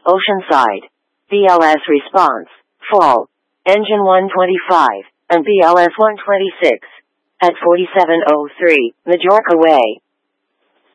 Oceanside. BLS response, fall. Engine 125, and BLS 126. At 4703, Majorca Way.